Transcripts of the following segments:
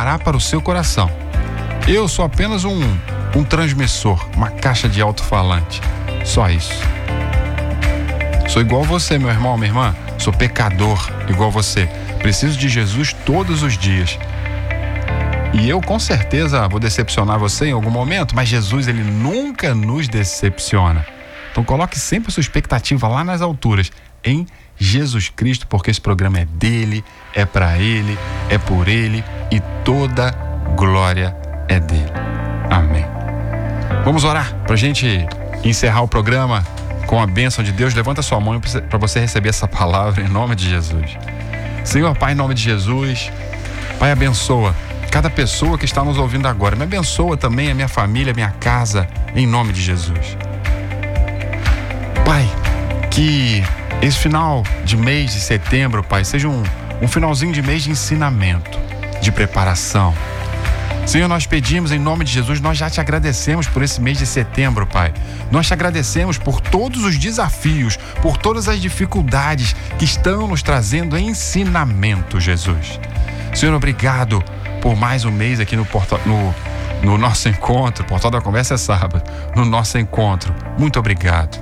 disparar para o seu coração. Eu sou apenas um transmissor, uma caixa de alto-falante. Só isso. Sou igual você, meu irmão, minha irmã. Sou pecador, igual você. Preciso de Jesus todos os dias. E eu, com certeza, vou decepcionar você em algum momento, mas Jesus, ele nunca nos decepciona. Então, coloque sempre a sua expectativa lá nas alturas, em Jesus Cristo, porque esse programa é dele, é para ele, é por ele e toda glória é dele. Amém. Vamos orar para a gente encerrar o programa com a bênção de Deus. Levanta sua mão para você receber essa palavra em nome de Jesus. Senhor, Pai, em nome de Jesus, Pai, abençoa cada pessoa que está nos ouvindo agora. Me abençoa também a minha família, a minha casa, em nome de Jesus. Pai, que esse final de mês de setembro, Pai, seja um finalzinho de mês de ensinamento, de preparação. Senhor, nós pedimos em nome de Jesus, nós já te agradecemos por esse mês de setembro, Pai. Nós te agradecemos por todos os desafios, por todas as dificuldades que estão nos trazendo ensinamento, Jesus. Senhor, obrigado por mais um mês aqui no nosso encontro. Portal da Conversa é sábado, no nosso encontro. Muito obrigado.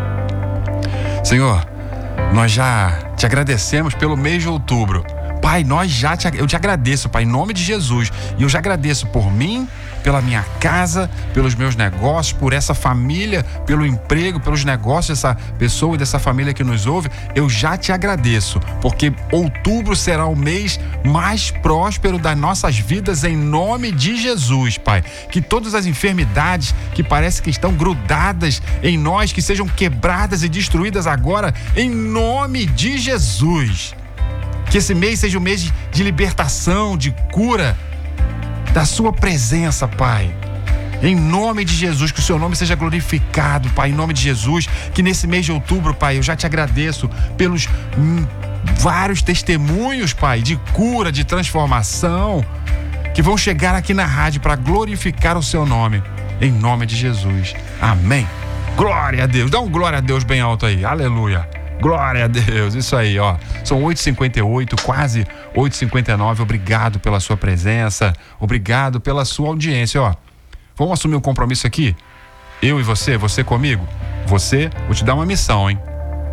Senhor, nós já te agradecemos pelo mês de outubro. Pai, eu te agradeço, Pai, em nome de Jesus. E eu já agradeço por mim, pela minha casa, pelos meus negócios, por essa família, pelo emprego, pelos negócios dessa pessoa e dessa família que nos ouve. Eu já te agradeço, porque outubro será o mês mais próspero das nossas vidas, em nome de Jesus, Pai. Que todas as enfermidades que parece que estão grudadas em nós, que sejam quebradas e destruídas agora, em nome de Jesus. Que esse mês seja um mês de libertação, de cura, da sua presença, Pai. Em nome de Jesus, que o seu nome seja glorificado, Pai. Em nome de Jesus, que nesse mês de outubro, Pai, eu já te agradeço pelos vários testemunhos, Pai, de cura, de transformação, que vão chegar aqui na rádio para glorificar o seu nome. Em nome de Jesus. Amém. Glória a Deus. Dá um glória a Deus bem alto aí. Aleluia. Glória a Deus, isso aí, ó. São 8h58, quase 8h59. Obrigado pela sua presença, obrigado pela sua audiência, ó. Vamos assumir um compromisso aqui? Eu e você comigo? Vou te dar uma missão, hein?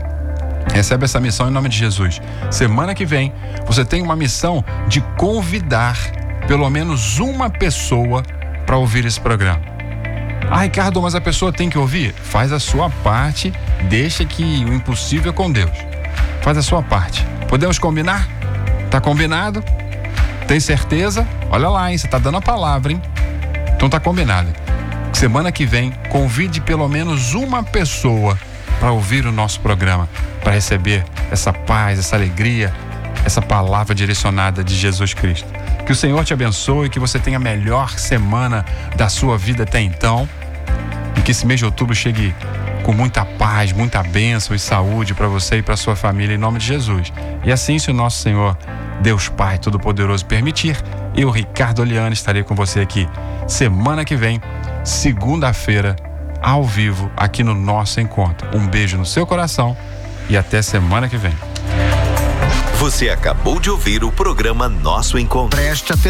Recebe essa missão em nome de Jesus. Semana que vem, você tem uma missão de convidar pelo menos uma pessoa para ouvir esse programa. Ah, Ricardo, mas a pessoa tem que ouvir? Faz a sua parte, deixa que o impossível é com Deus. Faz a sua parte. Podemos combinar? Tá combinado? Tem certeza? Olha lá, hein? Você tá dando a palavra, hein? Então tá combinado. Semana que vem, convide pelo menos uma pessoa para ouvir o nosso programa, para receber essa paz, essa alegria, essa palavra direcionada de Jesus Cristo. Que o Senhor te abençoe, que você tenha a melhor semana da sua vida até então. E que esse mês de outubro chegue com muita paz, muita bênção e saúde para você e para sua família, em nome de Jesus. E assim, se o nosso Senhor, Deus Pai Todo-Poderoso permitir, eu, Ricardo Oliane, estarei com você aqui semana que vem, segunda-feira, ao vivo, aqui no nosso encontro. Um beijo no seu coração e até semana que vem. Você acabou de ouvir o programa Nosso Encontro. Preste atenção.